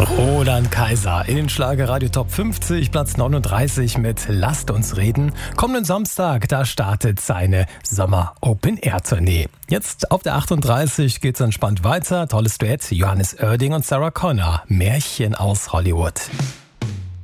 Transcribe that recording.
Roland Kaiser in den Schlagerradio Top 50, Platz 39 mit Lasst uns reden. Kommenden Samstag, da startet seine Sommer-Open-Air-Tournee. Jetzt auf der 38 geht's entspannt weiter. Tolles Duett, Johannes Oerding und Sarah Connor. Märchen aus Hollywood.